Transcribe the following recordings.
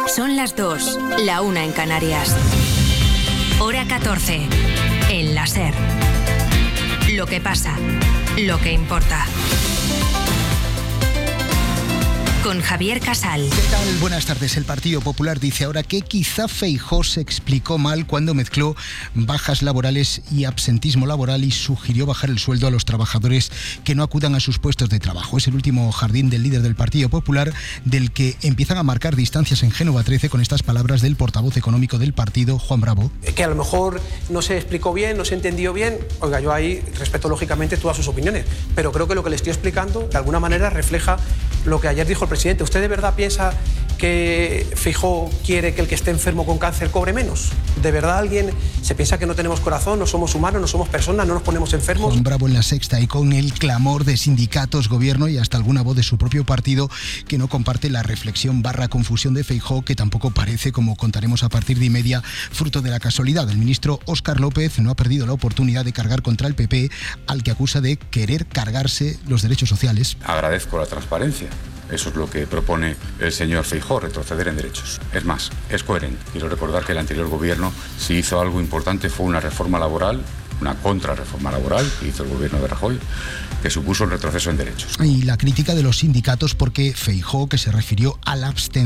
Son las 2, la 1 en Canarias. Hora 14, en la SER. Lo que pasa, lo que importa. Con Javier Casal. ¿Qué tal? Buenas tardes. El Partido Popular dice ahora que quizá Feijóo se explicó mal cuando mezcló bajas laborales y absentismo laboral y sugirió bajar el sueldo a los trabajadores que no acudan a sus puestos de trabajo. Es el último jardín del líder del Partido Popular, del que empiezan a marcar distancias en Génova 13 con estas palabras del portavoz económico del partido, Juan Bravo. Que a lo mejor no se explicó bien, no se entendió bien. Oiga, yo ahí respeto lógicamente todas sus opiniones, pero creo que lo que le estoy explicando de alguna manera refleja lo que ayer dijo el presidente. ¿Usted de verdad piensa que Feijóo quiere que el que esté enfermo con cáncer cobre menos? ¿De verdad alguien se piensa que no tenemos corazón, no somos humanos, no somos personas, no nos ponemos enfermos? Juan Bravo en La Sexta, y con el clamor de sindicatos, gobierno y hasta alguna voz de su propio partido que no comparte la reflexión / confusión de Feijóo, que tampoco parece, como contaremos a partir de y media, fruto de la casualidad. El ministro Óscar López no ha perdido la oportunidad de cargar contra el PP, al que acusa de querer cargarse los derechos sociales. Agradezco la transparencia. Eso es lo que propone el señor Feijóo, retroceder en derechos. Es más, es coherente. Quiero recordar que el anterior gobierno, si hizo algo importante, fue una reforma laboral, una contrarreforma laboral que hizo el gobierno de Rajoy, que supuso un retroceso en derechos. Y la crítica de los sindicatos porque Feijóo, que se refirió al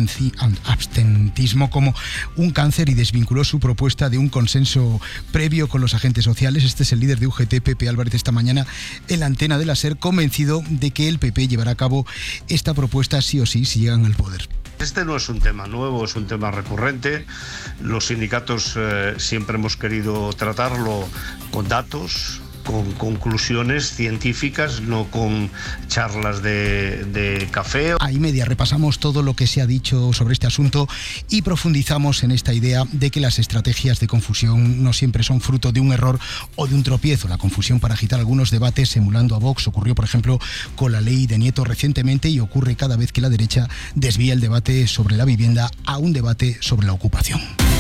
abstentismo como un cáncer y desvinculó su propuesta de un consenso previo con los agentes sociales. Este es el líder de UGT, Pepe Álvarez, esta mañana en la antena de la SER, convencido de que el PP llevará a cabo esta propuesta sí o sí si llegan al poder. Este no es un tema nuevo, es un tema recurrente. Los sindicatos siempre hemos querido tratarlo con datos, con conclusiones científicas, no con charlas de café. A y media repasamos todo lo que se ha dicho sobre este asunto y profundizamos en esta idea de que las estrategias de confusión no siempre son fruto de un error o de un tropiezo. La confusión para agitar algunos debates emulando a Vox ocurrió, por ejemplo, con la ley de Nieto recientemente, y ocurre cada vez que la derecha desvía el debate sobre la vivienda a un debate sobre la ocupación.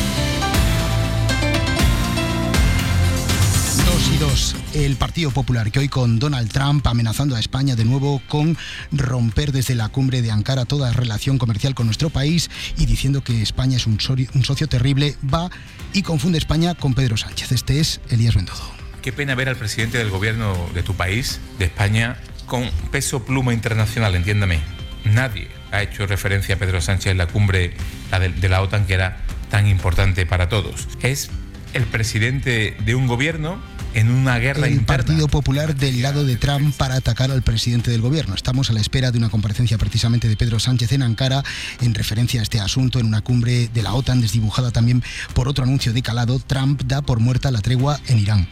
2 y 2. El Partido Popular, que hoy con Donald Trump amenazando a España de nuevo con romper desde la cumbre de Ankara toda relación comercial con nuestro país y diciendo que España es un socio terrible, va y confunde España con Pedro Sánchez. Este es Elías Bendodo. Qué pena ver al presidente del gobierno de tu país, de España, con peso pluma internacional, entiéndame. Nadie ha hecho referencia a Pedro Sánchez en la cumbre de la OTAN, que era tan importante para todos. Es el presidente de un gobierno en una guerra interna. El Partido Popular del lado de Trump para atacar al presidente del gobierno. Estamos a la espera de una comparecencia precisamente de Pedro Sánchez en Ankara en referencia a este asunto, en una cumbre de la OTAN desdibujada también por otro anuncio de calado. Trump da por muerta la tregua en Irán.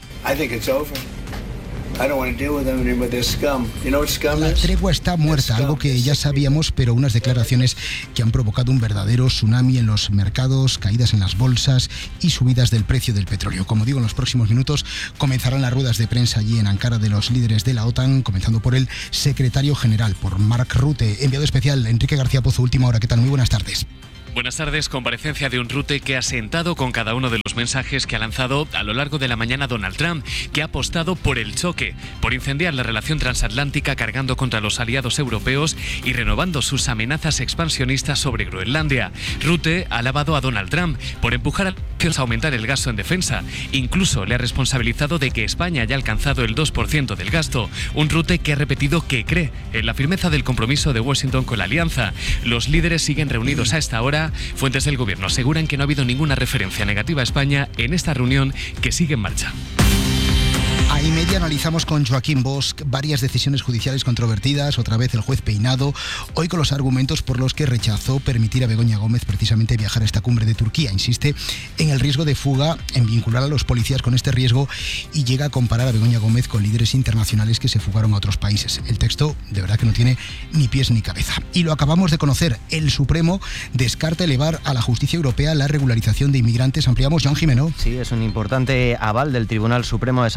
La tregua está muerta, algo que ya sabíamos, pero unas declaraciones que han provocado un verdadero tsunami en los mercados, caídas en las bolsas y subidas del precio del petróleo. Como digo, en los próximos minutos comenzarán las ruedas de prensa allí en Ankara de los líderes de la OTAN, comenzando por el secretario general, por Mark Rutte. Enviado especial, Enrique García Pozo, Última Hora. ¿Qué tal? Muy buenas tardes. Buenas tardes. Comparecencia de un Rutte que ha sentado con cada uno de los mensajes que ha lanzado a lo largo de la mañana Donald Trump, que ha apostado por el choque, por incendiar la relación transatlántica cargando contra los aliados europeos y renovando sus amenazas expansionistas sobre Groenlandia. Rutte ha alabado a Donald Trump por empujar a aumentar el gasto en defensa. Incluso le ha responsabilizado de que España haya alcanzado el 2% del gasto. Un Rutte que ha repetido que cree en la firmeza del compromiso de Washington con la alianza. Los líderes siguen reunidos a esta hora. Fuentes del gobierno aseguran que no ha habido ninguna referencia negativa a España en esta reunión que sigue en marcha. A y media analizamos con Joaquín Bosch varias decisiones judiciales controvertidas, otra vez el juez Peinado, hoy con los argumentos por los que rechazó permitir a Begoña Gómez precisamente viajar a esta cumbre de Turquía. Insiste en el riesgo de fuga, en vincular a los policías con este riesgo y llega a comparar a Begoña Gómez con líderes internacionales que se fugaron a otros países. El texto de verdad que no tiene ni pies ni cabeza. Y lo acabamos de conocer, el Supremo descarta elevar a la justicia europea la regularización de inmigrantes. Ampliamos, Joan Jimeno. Sí, es un importante aval del Tribunal Supremo a esa regularización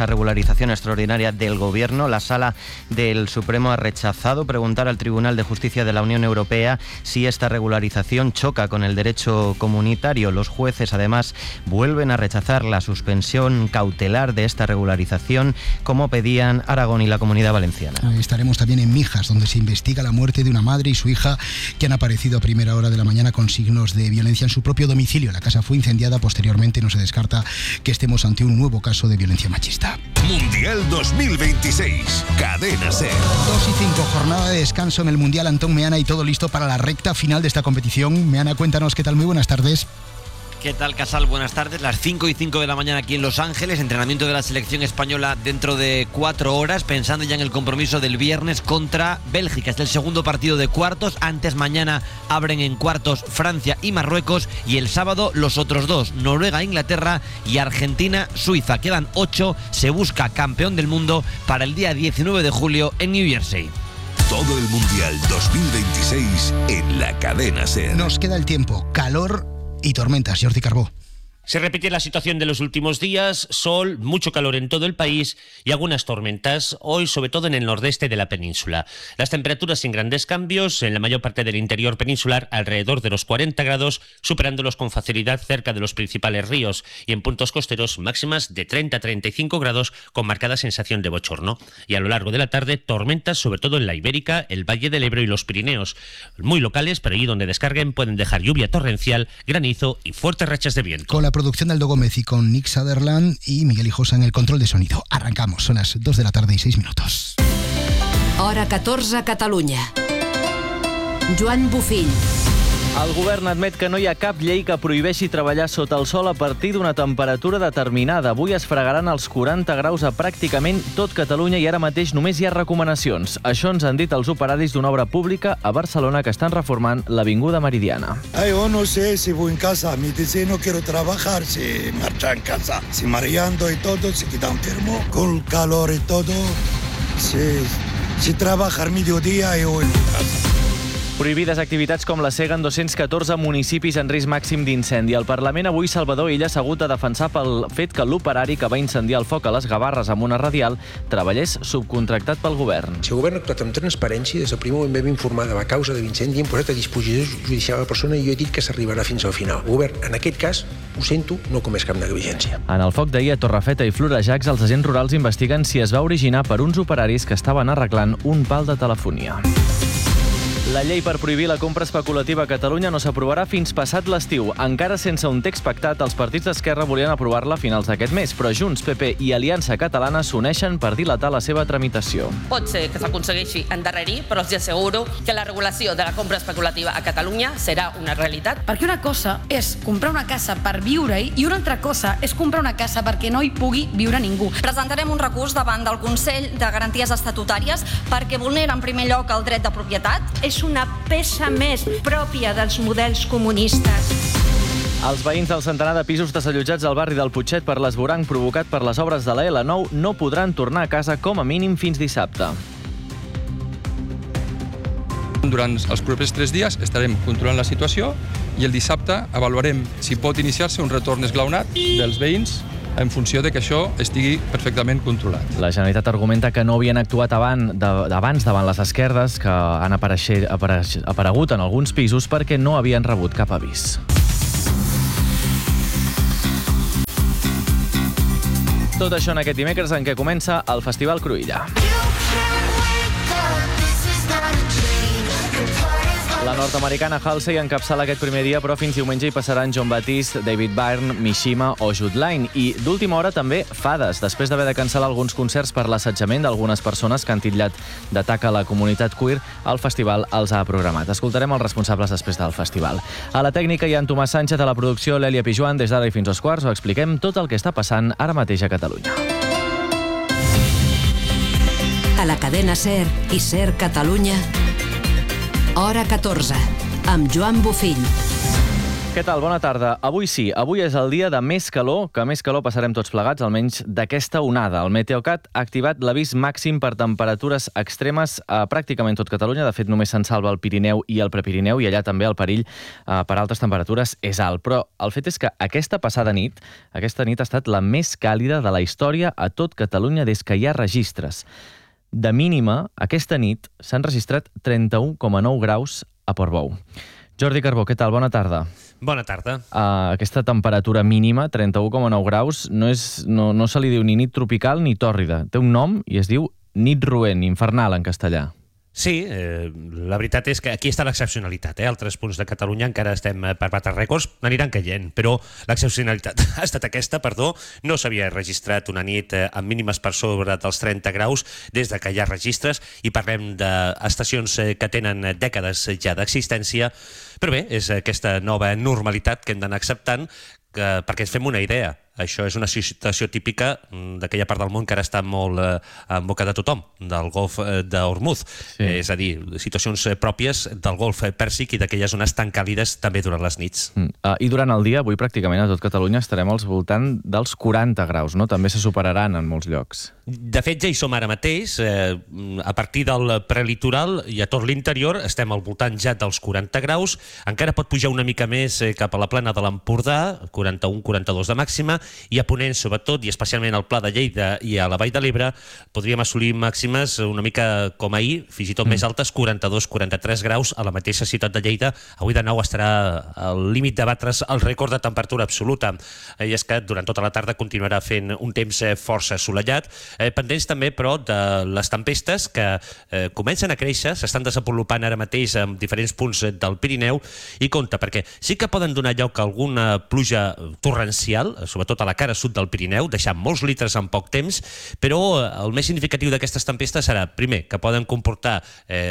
regularización extraordinaria del Gobierno. La Sala del Supremo ha rechazado preguntar al Tribunal de Justicia de la Unión Europea si esta regularización choca con el derecho comunitario. Los jueces, además, vuelven a rechazar la suspensión cautelar de esta regularización, como pedían Aragón y la Comunidad Valenciana. Estaremos también en Mijas, donde se investiga la muerte de una madre y su hija que han aparecido a primera hora de la mañana con signos de violencia en su propio domicilio. La casa fue incendiada. Posteriormente no se descarta que estemos ante un nuevo caso de violencia machista. Mundial 2026, Cadena SER. 2:05, jornada de descanso en el Mundial. Antón Meana, y todo listo para la recta final de esta competición. Meana, cuéntanos qué tal. Muy buenas tardes. ¿Qué tal, Casal? Buenas tardes. Las 5:05 de la mañana aquí en Los Ángeles. Entrenamiento de la selección española dentro de 4 horas, pensando ya en el compromiso del viernes contra Bélgica. Es el segundo partido de cuartos. Antes, mañana abren en cuartos Francia y Marruecos. Y el sábado los otros dos, Noruega, Inglaterra y Argentina, Suiza. Quedan 8. Se busca campeón del mundo para el día 19 de julio en New Jersey. Todo el Mundial 2026 en la Cadena SER. Nos queda el tiempo, calor y tormentas. Jordi Carbó. Se repite la situación de los últimos días, sol, mucho calor en todo el país y algunas tormentas, hoy sobre todo en el nordeste de la península. Las temperaturas sin grandes cambios, en la mayor parte del interior peninsular alrededor de los 40 grados, superándolos con facilidad cerca de los principales ríos, y en puntos costeros máximas de 30 a 35 grados con marcada sensación de bochorno. Y a lo largo de la tarde, tormentas sobre todo en la Ibérica, el Valle del Ebro y los Pirineos. Muy locales, pero allí donde descarguen pueden dejar lluvia torrencial, granizo y fuertes rachas de viento. Con la producción de Aldo Gómez y con Nick Sutherland y Miguel Hijosa en el control de sonido. Arrancamos, son las 2 de la tarde y 6 minutos. Hora 14 a Catalunya. Joan Bufill. El govern admet que no hi ha cap llei que prohibeixi treballar sota el sol a partir d'una temperatura determinada. Avui es fregaran els 40 graus a pràcticament tot Catalunya i ara mateix només hi ha recomanacions. Això ens han dit els operaris d'una obra pública a Barcelona que estan reformant l'Avinguda Meridiana. Yo no sé si voy en casa, mi dice no quiero trabajar, si marchar en casa, si mareando y todo, si quita un termo, con calor y todo, si trabajar mediodía yo en casa. Prohibides activitats com la cega en 214 municipis en risc màxim d'incendi. Al Parlament avui Salvador Illa s'ha hagut de defensar pel fet que l'operari que va incendiar el foc a les Gavarres amb una radial treballés subcontractat pel govern. Si el govern ha actuat amb transparència, des del primer moment vam informar de la causa de l'incendi i hem posat a disposició judicial a la persona i jo he dit que s'arribarà fins al final. El govern, en aquest cas, ho sento, no comés cap negligència. En el foc d'ahir a Torrefeta i Florejacs, els agents rurals investiguen si es va originar per uns operaris que estaven arreglant un pal de telefonia. La llei per prohibir la compra especulativa a Catalunya no s'aprovarà fins passat l'estiu. Encara sense un text pactat, els partits d'Esquerra volien aprovar-la a finals d'aquest mes, però Junts, PP i Aliança Catalana s'uneixen per dilatar la seva tramitació. Pot ser que s'aconsegueixi endarrerir, però els asseguro que la regulació de la compra especulativa a Catalunya serà una realitat. Perquè una cosa és comprar una casa per viure-hi i una altra cosa és comprar una casa perquè no hi pugui viure ningú. Presentarem un recurs davant del Consell de Garanties Estatutàries perquè vulnera en primer lloc el dret de propietat. És una peça més pròpia dels models comunistes. Els veïns del centenar de pisos desallotjats al barri del Putxet per l'esvoranc provocat per les obres de la L9 no podran tornar a casa com a mínim fins dissabte. Durant els propers 3 dies estarem controlant la situació i el dissabte avaluarem si pot iniciar-se un retorn esglaonat dels veïns en funció de que això estigui perfectament controlat. La Generalitat argumenta que no havien actuat abans davant les esquerdes que han aparegut en alguns pisos perquè no havien rebut cap avís. Tot això en aquest dimecres en què comença el Festival Cruïlla. La nord-americana Halsey encapçala aquest primer dia, però fins diumenge hi passaran Jon Batiste, David Byrne, Mishima o Jude Laine. I d'última hora també Fades, després d'haver de cancel·lar alguns concerts per l'assetjament d'algunes persones que han titllat d'atac a la comunitat queer, el festival els ha programat. Escoltarem els responsables després del festival. A la tècnica hi ha en Tomàs Sánchez, a la producció l'Èlia Pijuan. Des d'ara i fins als quarts ho expliquem tot el que està passant ara mateix a Catalunya. A la cadena SER i SER Catalunya, Hora 14, amb Joan Bufill. Què tal? Bona tarda. Avui sí, avui és el dia de més calor, que més calor passarem tots plegats, almenys d'aquesta onada. El Meteocat ha activat l'avís màxim per temperatures extremes a pràcticament tot Catalunya. De fet, només se'n salva el Pirineu i el Prepirineu, i allà també el perill per altes temperatures és alt. Però el fet és que aquesta nit ha estat la més càlida de la història a tot Catalunya des que hi ha registres. De mínima, aquesta nit s'han registrat 31,9 graus a Portbou. Jordi Carbó, què tal? Bona tarda. Bona tarda. Aquesta temperatura mínima, 31,9 graus, no se li diu ni nit tropical ni tòrrida. Té un nom i es diu nit roent, infernal en castellà. Sí, la veritat és que aquí està l'excepcionalitat. Altres punts de Catalunya encara estem per batre rècords, n'aniran caient, però l'excepcionalitat ha estat aquesta, no s'havia registrat una nit amb mínimes per sobre dels 30 graus des de que hi ha registres, i parlem d'estacions que tenen dècades ja d'existència, però bé, és aquesta nova normalitat que hem d'anar acceptant, perquè ens fem una idea. Això és una situació típica d'aquella part del món que ara està molt en boca de tothom, del golf d'Hormuz. Sí. És a dir, situacions pròpies del golf pèrsic i d'aquelles zones tan càlides també durant les nits. I durant el dia, avui pràcticament a tot Catalunya estarem al voltant dels 40 graus, no? També se superaran en molts llocs. De fet, ja hi som ara mateix. A partir del prelitoral i a tot l'interior estem al voltant ja dels 40 graus. Encara pot pujar una mica més cap a la plana de l'Empordà, 41-42 de màxima, i a Ponent, sobretot, i especialment al Pla de Lleida i a la Vall de l'Ebre, podríem assolir màximes una mica com ahir, fins i tot més altes, 42-43 graus a la mateixa ciutat de Lleida. Avui de nou estarà al límit de batre's el rècord de temperatura absoluta. I és que durant tota la tarda continuarà fent un temps força assolellat. Pendents també, però, de les tempestes que comencen a créixer, s'estan desenvolupant ara mateix en diferents punts del Pirineu, i compte, perquè sí que poden donar lloc a alguna pluja torrencial, sobretot a la cara sud del Pirineu, deixant molts litres en poc temps, però el més significatiu d'aquestes tempestes serà, primer, que poden comportar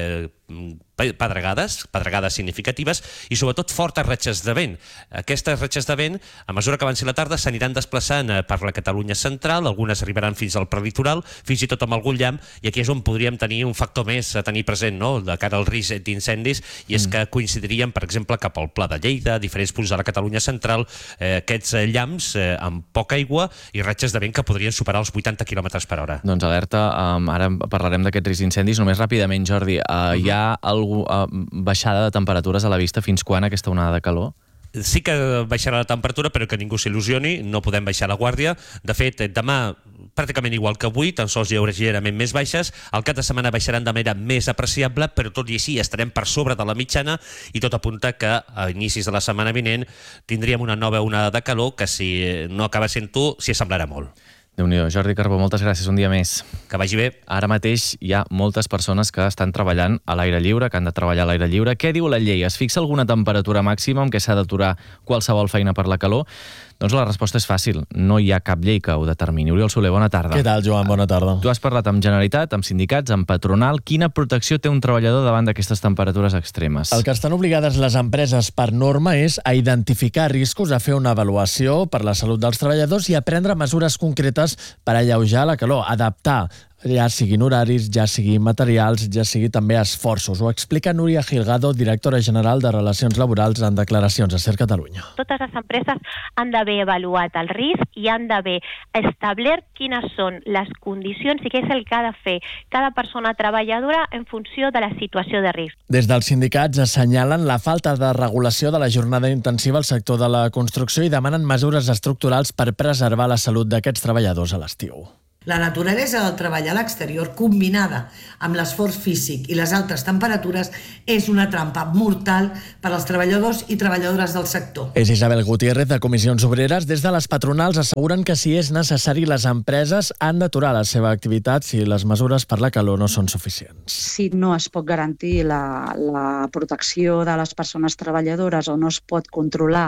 pedregades significatives i sobretot fortes ratxes de vent. Aquestes ratxes de vent, a mesura que avanci la tarda, s'aniran desplaçant per la Catalunya central, algunes arribaran fins al prelitoral, fins i tot amb algun llamp, i aquí és on podríem tenir un factor més a tenir present, no?, de cara al risc d'incendis, i és que coincidirien, per exemple, cap al Pla de Lleida, diferents punts de la Catalunya central, aquests llamps amb poca aigua i ratxes de vent que podrien superar els 80 km per hora. Doncs alerta, ara parlarem d'aquests riscs d'incendis. Només ràpidament, Jordi, hi ha baixada de temperatures a la vista? Fins quan aquesta onada de calor? Sí que baixarà la temperatura, però que ningú s'il·lusioni, no podem baixar la guàrdia. De fet, demà pràcticament igual que avui, tan sols hi haurà lleugerament més baixes. Al cap de setmana baixaran de manera més apreciable, però tot i així estarem per sobre de la mitjana, i tot apunta que a inicis de la setmana vinent tindríem una nova onada de calor que, si no acaba sent-ho, s'hi assemblarà molt. Déu-n'hi-do. Jordi Carbó, moltes gràcies, un dia més. Que vagi bé. Ara mateix hi ha moltes persones que estan treballant a l'aire lliure, que han de treballar a l'aire lliure. Què diu la llei? Es fixa alguna temperatura màxima amb què s'ha d'aturar qualsevol feina per la calor? Doncs la resposta és fàcil. No hi ha cap llei que ho determini. Oriol Soler, bona tarda. Què tal, Joan? Bona tarda. Tu has parlat amb Generalitat, amb sindicats, amb patronal. Quina protecció té un treballador davant d'aquestes temperatures extremes? El que estan obligades les empreses per norma és a identificar riscos, a fer una avaluació per la salut dels treballadors i a prendre mesures concretes per alleujar la calor, adaptar, ja siguin horaris, ja siguin materials, ja sigui també esforços. Ho explica Núria Gilgado, directora general de Relacions Laborals, en declaracions a Ser Catalunya. Totes les empreses han d'haver avaluat el risc i han d'haver establert quines són les condicions i què és el que ha de fer cada persona treballadora en funció de la situació de risc. Des dels sindicats assenyalen la falta de regulació de la jornada intensiva al sector de la construcció i demanen mesures estructurals per preservar la salut d'aquests treballadors a l'estiu. La naturalesa del treball a l'exterior, combinada amb l'esforç físic i les altes temperatures, és una trampa mortal per als treballadors i treballadores del sector. És Isabel Gutiérrez, de Comissions Obreres. Des de les patronals asseguren que, si és necessari, les empreses han d'aturar la seva activitat si les mesures per la calor no són suficients. Si no es pot garantir la protecció de les persones treballadores o no es pot controlar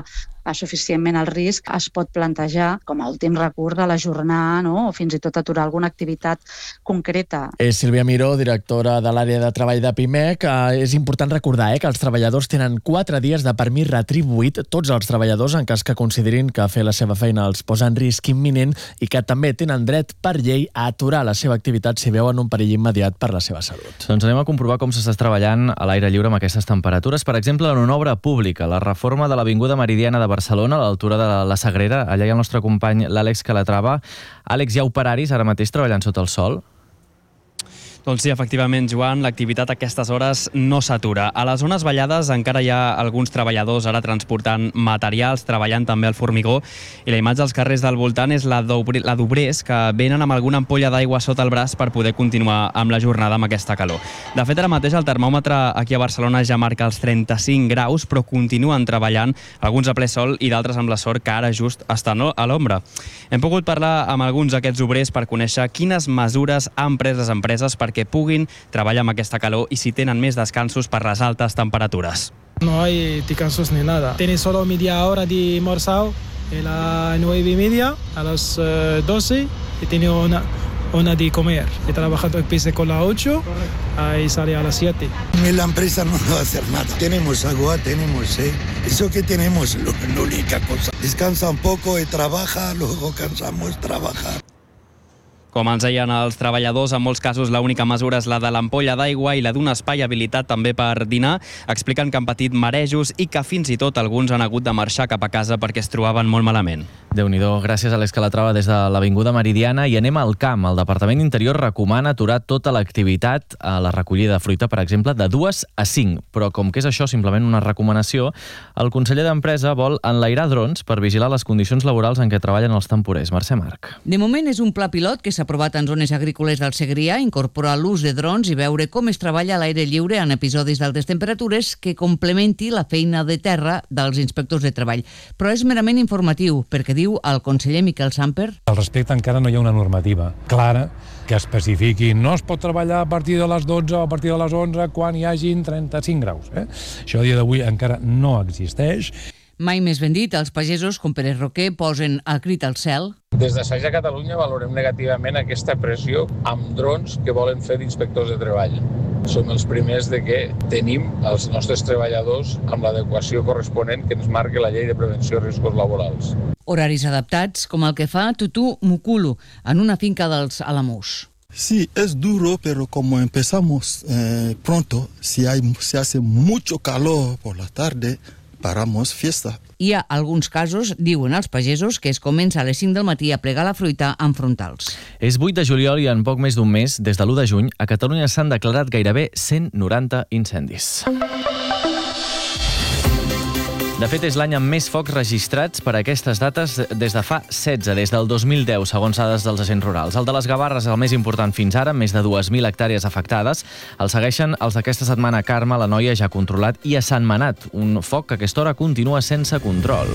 suficientment el risc, es pot plantejar com a últim recurs de l'ajornar, no? O fins i tot aturar alguna activitat concreta. És Sílvia Miró, directora de l'àrea de treball de Pimec. És important recordar que els treballadors tenen 4 dies de permís retribuït, tots els treballadors, en cas que considerin que fer la seva feina els posa en risc imminent i que també tenen dret per llei a aturar la seva activitat si veuen un perill immediat per la seva salut. Doncs anem a comprovar com s'està treballant a l'aire lliure amb aquestes temperatures. Per exemple, en una obra pública, la reforma de l'Avinguda Meridiana de Barcelona, a l'altura de la Sagrera. Allà hi ha el nostre company, l'Àlex Calatrava. Àlex, hi ha operaris ara mateix treballant sota el sol? Doncs sí, efectivament, Joan, l'activitat a aquestes hores no s'atura. A les zones vallades encara hi ha alguns treballadors ara transportant materials, treballant també el formigó, i la imatge als carrers del voltant és la d'obrers que venen amb alguna ampolla d'aigua sota el braç per poder continuar amb la jornada amb aquesta calor. De fet, ara mateix el termòmetre aquí a Barcelona ja marca els 35 graus, però continuen treballant, alguns a ple sol i d'altres amb la sort que ara just estan a l'ombra. Hem pogut parlar amb alguns d'aquests obrers per conèixer quines mesures han pres les empreses perquè puguin treballar amb aquesta calor i si tenen més descansos per les altes temperatures. No hay descansos ni nada. Tiene solo media hora de almorzado a las 9:30, a las 12 y tiene una de comer. He trabajado, empecé con las 8 y salí a las 7. La empresa no va a hacer nada. Tenemos agua, tenemos eso que tenemos, la única cosa. Descansa un poco y trabaja, luego cansamos, trabajar. Com ens deien els treballadors, en molts casos l'única mesura és la de l'ampolla d'aigua i la d'un espai habilitat també per dinar. Expliquen que han patit marejos i que fins i tot alguns han hagut de marxar cap a casa perquè es trobaven molt malament. Déu-n'hi-do. Gràcies, Àlex Calatrava, des de l'Avinguda Meridiana. I anem al camp. El Departament d'Interior recomana aturar tota l'activitat a la recollida de fruita, per exemple, de 2 a 5. Però com que és això simplement una recomanació, el conseller d'Empresa vol enlairar drons per vigilar les condicions laborals en què treballen els temporers. Mercè Marc. De moment és un pla pilot que s'ha aprovat en zones agrícoles del Segrià, incorporar l'ús de drons i veure com es treballa a l'aire lliure en episodis d'altes temperatures que complementi la feina de terra dels inspectors de treball. Però és merament informatiu, perquè diu el conseller Miquel Samper. Al respecte encara no hi ha una normativa clara que especifiqui no es pot treballar a partir de les 12 o a partir de les 11 quan hi hagin 35 graus. Això a dia d'avui encara no existeix. Mai més ben dit, els pagesos, com Pere Roquer, posen el crit al cel. Des de SAIS a Catalunya valorem negativament aquesta pressió amb drons que volen fer d'inspectors de treball. Som els primers de que tenim els nostres treballadors amb l'adequació corresponent que ens marca la llei de prevenció de riscos laborals. Horaris adaptats, com el que fa Tutu Mukulu, en una finca dels Alamús. Sí, es duro, pero como empezamos pronto, si hace mucho calor por la tarde, paramos fiesta. Hi ha alguns casos, diuen els pagesos, que es comença a les 5 del matí a plegar la fruita en frontals. És 8 de juliol i en poc més d'un mes, des de l'1 de juny, a Catalunya s'han declarat gairebé 190 incendis. De fet, és l'any amb més focs registrats per a aquestes dates des de fa 16, des del 2010, segons dades dels agents rurals. El de les Gavarres és el més important fins ara, amb més de 2.000 hectàrees afectades. El segueixen els d'aquesta setmana a Carme, la Noia ja controlat, i a Sant Manat, un foc que a aquesta hora continua sense control.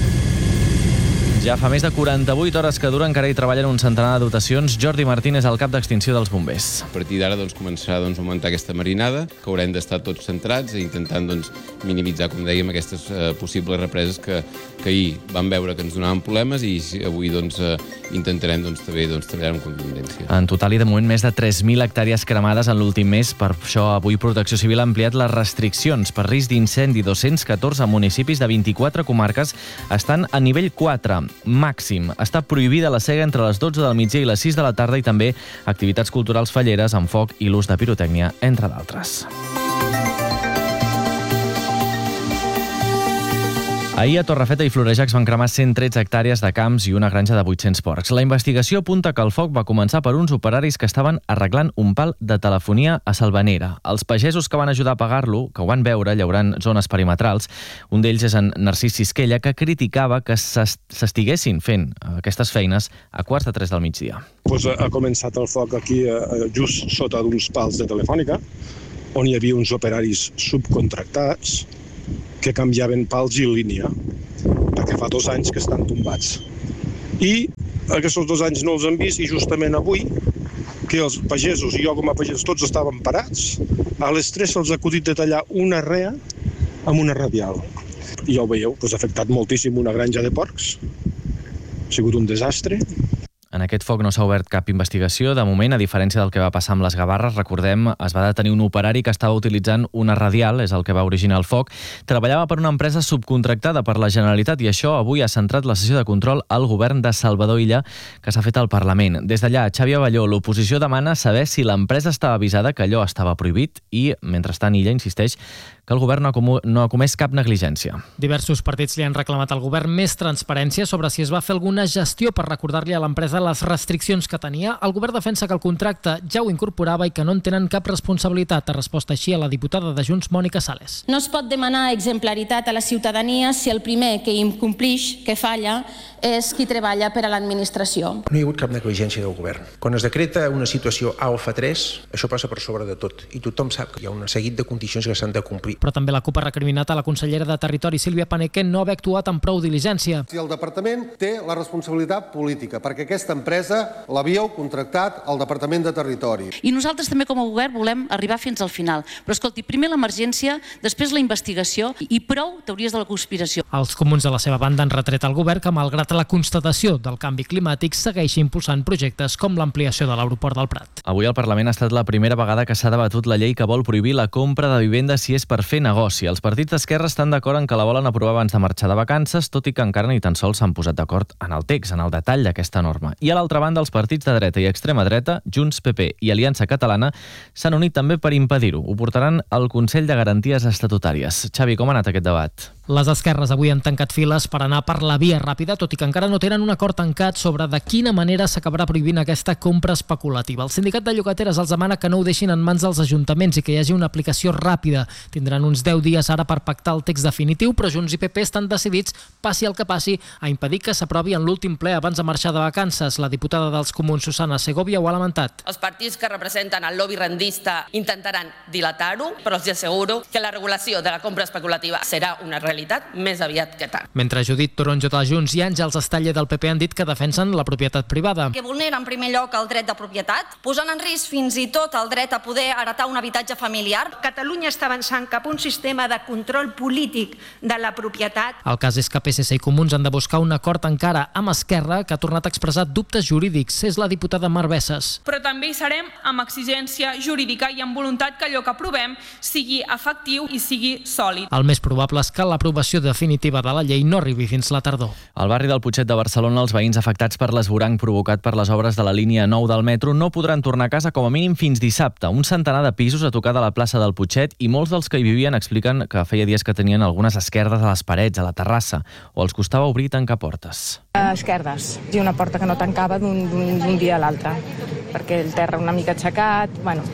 Ja fa més de 48 hores que dura, encara hi treballen un centenar de dotacions. Jordi Martín és el cap d'extinció dels bombers. A partir d'ara començarà a augmentar aquesta marinada, que haurem d'estar tots centrats i intentant minimitzar, com dèiem, aquestes possibles represes que ahir vam veure que ens donaven problemes i avui intentarem també treballar amb contundència. En total i de moment més de 3.000 hectàrees cremades en l'últim mes. Per això avui Protecció Civil ha ampliat les restriccions per risc d'incendi. 214 municipis de 24 comarques estan a nivell 4. Màxim. Està prohibida la cega entre les 12 del migdia i les 6 de la tarda i també activitats culturals falleres amb foc i l'ús de pirotècnia, entre d'altres. Ahir a Torrefeta i Florejacs van cremar 113 hectàrees de camps i una granja de 800 porcs. La investigació apunta que el foc va començar per uns operaris que estaven arreglant un pal de telefonia a Salvanera. Els pagesos que van ajudar a apagar-lo, que ho van veure llaurant zones perimetrals, un d'ells és en Narcís Sisquella, que criticava que s'estiguessin fent aquestes feines a 2:45 del migdia. Ha començat el foc aquí just sota d'uns pals de Telefònica, on hi havia uns operaris subcontractats que canviaven pals i línia, perquè fa 2 anys que estan tombats. I aquests 2 anys no els han vist i justament avui, que els pagesos i jo com a pagès tots estaven parats, a les 3 se'ls ha acudit de tallar una rea amb una radial. Ja ho veieu, ha afectat moltíssim una granja de porcs. Ha sigut un desastre. En aquest foc no s'ha obert cap investigació. De moment, a diferència del que va passar amb les Gavarres, recordem, es va detenir un operari que estava utilitzant una radial, és el que va originar el foc. Treballava per una empresa subcontractada per la Generalitat i això avui ha centrat la sessió de control al govern de Salvador Illa, que s'ha fet al Parlament. Des d'allà, Xavi Abelló, l'oposició demana saber si l'empresa estava avisada que allò estava prohibit i, mentrestant, Illa insisteix que el govern no ha comès cap negligència. Diversos partits li han reclamat al govern més transparència sobre si es va fer alguna gestió per recordar-li a l'empresa les restriccions que tenia. El govern defensa que el contracte ja ho incorporava i que no en tenen cap responsabilitat. Ha respost així a la diputada de Junts, Mònica Sales. No es pot demanar exemplaritat a la ciutadania si el primer que incomplix, que falla, és qui treballa per a l'administració. No hi ha hagut cap negligència del govern. Quan es decreta una situació alfa 3, això passa per sobre de tot i tothom sap que hi ha un seguit de condicions que s'han de complir. Però també la CUP ha recriminat a la consellera de Territori, Sílvia Paneque, no haver actuat amb prou diligència. Si el departament té la responsabilitat política, perquè aquesta empresa l'havíeu contractat al Departament de Territori. I nosaltres també com a govern volem arribar fins al final. Però escolti, primer l'emergència, després la investigació i prou teories de la conspiració. Els comuns de la seva banda han retret al govern que, malgrat la constatació del canvi climàtic, segueix impulsant projectes com l'ampliació de l'aeroport del Prat. Avui al Parlament ha estat la primera vegada que s'ha debatut la llei que vol prohibir la compra de vivendes si és per fer negoci. Els partits d'esquerra estan d'acord en que la volen aprovar abans de marxar de vacances, tot i que encara ni tan sols s'han posat d'acord en el text, en el detall d'aquesta norma. I a l'altra banda, els partits de dreta i extrema dreta, Junts, PP i Aliança Catalana, s'han unit també per impedir-ho. Ho portaran al Consell de Garanties Estatutàries. Xavi, com ha anat aquest debat? Les esquerres avui han tancat files per anar per la via ràpida, tot i que encara no tenen un acord tancat sobre de quina manera s'acabarà prohibint aquesta compra especulativa. El sindicat de llogateres els demana que no ho deixin en mans dels ajuntaments i que hi hagi una aplicació ràpida. Tindran uns 10 dies ara per pactar el text definitiu, però Junts i PP estan decidits, passi el que passi, a impedir que s'aprovi en l'últim ple abans de marxar de vacances. La diputada dels Comuns, Susana Segovia, ho ha lamentat. Els partits que representen el lobby rendista intentaran dilatar-ho, però els asseguro que la regulació de la compra especulativa serà una realitat més aviat que tard. Mentre Judit Toronjo de Junts i Àngels Estalle del PP han dit que defensen la propietat privada. Que vulnera en primer lloc el dret de propietat, posant en risc fins i tot el dret a poder heretar un habitatge familiar. Catalunya està avançant cap a un sistema de control polític de la propietat. El cas és que PSC i Comuns han de buscar un acord encara amb Esquerra, que ha tornat a expressar dubtes jurídics. És la diputada Mar Bessas. Però també hi serem amb exigència jurídica i amb voluntat que allò que aprovem sigui efectiu i sigui sòlid. El més probable és que l'aprovació definitiva de la llei no arribi fins la tardor. Al barri del Putxet de Barcelona, els veïns afectats per l'esvoranc provocat per les obres de la línia 9 del metro no podran tornar a casa com a mínim fins dissabte. Un centenar de pisos a tocar de la plaça del Putxet i molts dels que hi vivien expliquen que feia dies que tenien algunes esquerdes a les parets, a la terrassa, o els costava obrir i tancar portes. Esquerdes, i una porta que no tancava d'un dia a l'altre, perquè el terra una mica aixecat,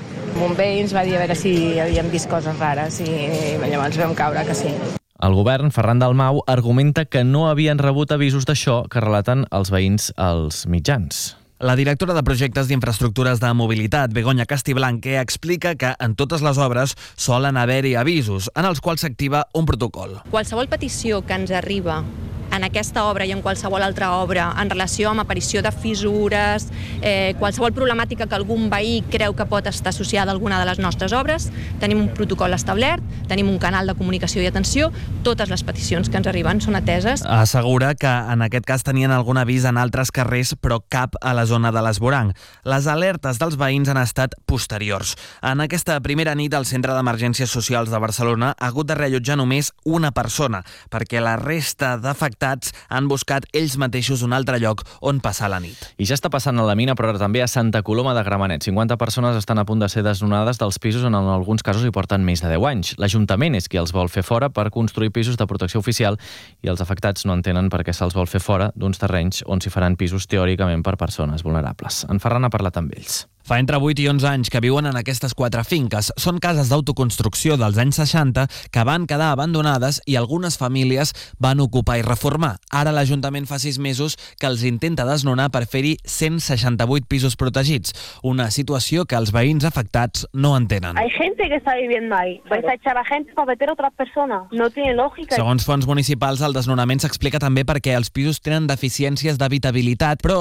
un veí ens va dir a veure si havíem vist coses rares i llavors vam caure que sí. El govern, Ferran Dalmau, argumenta que no havien rebut avisos d'això que relaten els veïns als mitjans. La directora de projectes d'infraestructures de mobilitat, Begoña Castiblanque, explica que en totes les obres solen haver-hi avisos, en els quals s'activa un protocol. Qualsevol petició que ens arriba en aquesta obra i en qualsevol altra obra en relació amb aparició de fissures, qualsevol problemàtica que algun veí creu que pot estar associada a alguna de les nostres obres, tenim un protocol establert, tenim un canal de comunicació i atenció, totes les peticions que ens arriben són ateses. Assegura que en aquest cas tenien algun avís en altres carrers, però cap a la zona de l'esvoranc. Les alertes dels veïns han estat posteriors. En aquesta primera nit, el Centre d'Emergències Socials de Barcelona ha hagut de reallotjar només una persona, perquè la resta d'afectats han buscat ells mateixos un altre lloc on passar la nit. I ja està passant a la Mina, però també a Santa Coloma de Gramenet. 50 persones estan a punt de ser desnonades dels pisos on en alguns casos hi porten més de 10 anys. L'Ajuntament és qui els vol fer fora per construir pisos de protecció oficial i els afectats no entenen per què se'ls vol fer fora d'uns terrenys on s'hi faran pisos teòricament per persones vulnerables. En Ferran ha parlat amb ells. Fa entre 8 i 11 anys que viuen en aquestes 4 finques. Són cases d'autoconstrucció dels anys 60 que van quedar abandonades i algunes famílies van ocupar i reformar. Ara l'Ajuntament fa 6 mesos que els intenta desnonar per fer-hi 168 pisos protegits. Una situació que els veïns afectats no entenen. Hay gente que está viviendo ahí. Vais a echar a gente para meter a otras personas. No tiene lógica. Segons fonts municipals, el desnonament s'explica també perquè els pisos tenen deficiències d'habitabilitat, però